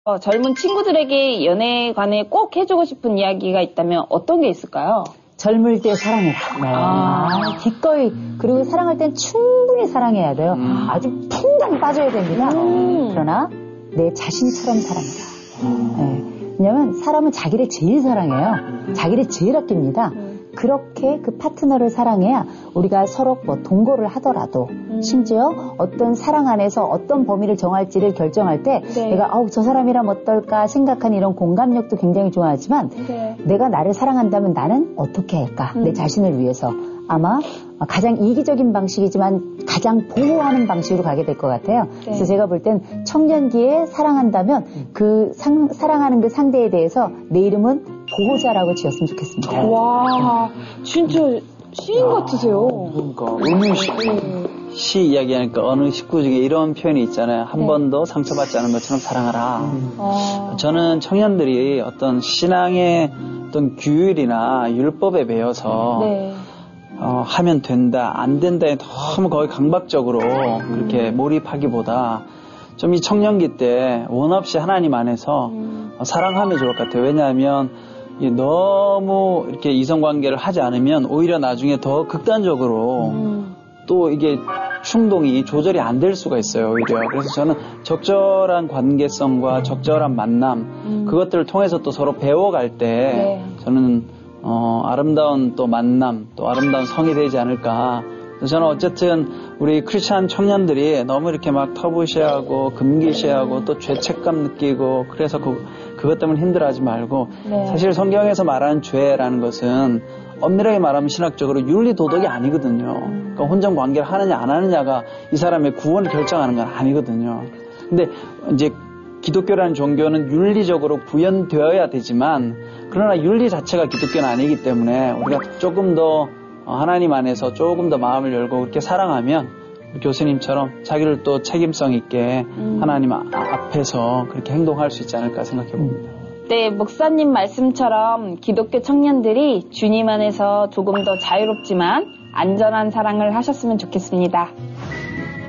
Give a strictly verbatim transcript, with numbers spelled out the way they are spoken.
어, 젊은 친구들에게 연애에 관해 꼭 해주고 싶은 이야기가 있다면 어떤 게 있을까요? 젊을 때 사랑해라. 네. 아, 기꺼이. 그리고 사랑할 땐 충분히 사랑해야 돼요. 음. 아주 퐁당 빠져야 됩니다. 음. 그러나 내 자신처럼 사랑해라. 음. 네. 왜냐면 사람은 자기를 제일 사랑해요. 자기를 제일 아낍니다. 음. 그렇게 그 파트너를 사랑해야 우리가 서로 뭐 동거를 하더라도 음. 심지어 어떤 사랑 안에서 어떤 범위를 정할지를 결정할 때 네. 내가 아우 저 사람이라면 어떨까 생각하는 이런 공감력도 굉장히 좋아하지만 네. 내가 나를 사랑한다면 나는 어떻게 할까 음. 내 자신을 위해서 아마 가장 이기적인 방식이지만 가장 보호하는 방식으로 가게 될 것 같아요. 네. 그래서 제가 볼 땐 청년기에 사랑한다면 그 상, 사랑하는 그 상대에 대해서 내 이름은 보호자라고 지었으면 좋겠습니다. 와, 진짜 시인 같으세요. 그러니까 의무시 시 이야기하니까 어느 식구 중에 이런 표현이 있잖아요. 한 네. 번도 상처받지 않은 것처럼 사랑하라. 음. 아. 저는 청년들이 어떤 신앙의 어떤 규율이나 율법에 매여서 네. 어, 하면 된다, 안 된다에 너무 거의 강박적으로 음. 그렇게 몰입하기보다 좀 이 청년기 때 원 없이 하나님 안에서 음. 어, 사랑하면 좋을 것 같아요. 왜냐하면 너무 이렇게 이성관계를 하지 않으면 오히려 나중에 더 극단적으로 음. 또 이게 충동이 조절이 안 될 수가 있어요, 오히려. 그래서 저는 적절한 관계성과 적절한 만남, 음. 그것들을 통해서 또 서로 배워갈 때 네. 저는 어, 아름다운 또 만남, 또 아름다운 성이 되지 않을까. 그래서 저는 어쨌든 우리 크리스찬 청년들이 너무 이렇게 막 터부시하고 금기시하고 또 죄책감 느끼고 그래서 그, 그것 때문에 힘들어하지 말고 네. 사실 성경에서 말하는 죄라는 것은 엄밀하게 말하면 신학적으로 윤리 도덕이 아니거든요. 그러니까 혼전 관계를 하느냐 안 하느냐가 이 사람의 구원을 결정하는 건 아니거든요. 근데 이제 기독교라는 종교는 윤리적으로 구현되어야 되지만 그러나 윤리 자체가 기독교는 아니기 때문에 우리가 조금 더 하나님 안에서 조금 더 마음을 열고 그렇게 사랑하면 교수님처럼 자기를 또 책임성 있게 음. 하나님 앞에서 그렇게 행동할 수 있지 않을까 생각해 봅니다. 네, 목사님 말씀처럼 기독교 청년들이 주님 안에서 조금 더 자유롭지만 안전한 사랑을 하셨으면 좋겠습니다.